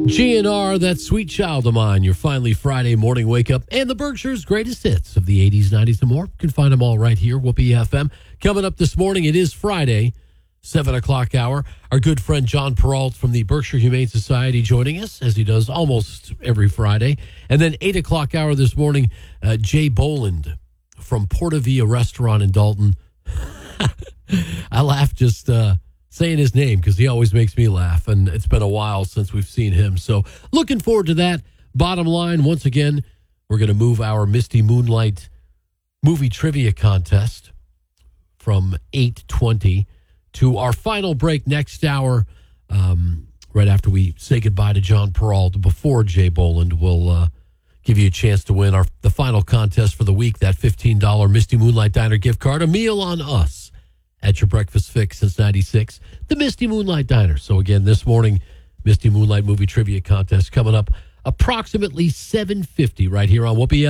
GNR, that sweet child of mine, your finally Friday morning wake up, and the Berkshire's greatest hits of the 80s, 90s, and more. You can find them all right here, Whoopee FM. Coming up this morning, it is Friday, 7 o'clock hour. Our good friend John Peralt from the Berkshire Humane Society joining us, as he does almost every Friday. And then 8 o'clock hour this morning, Jay Boland from Porta Via Restaurant in Dalton. I laugh just saying his name because he always makes me laugh, and it's been a while since we've seen him. So looking forward to that. Bottom line, once again, we're going to move our Misty Moonlight movie trivia contest from 8:20 to our final break next hour, right after we say goodbye to John Peralt. Before Jay Boland will give you a chance to win the final contest for the week, that $15 Misty Moonlight Diner gift card, a meal on us at your breakfast fix since 96, the Misty Moonlight Diner. So again, this morning, Misty Moonlight movie trivia contest coming up approximately 7:50 right here on Whoopee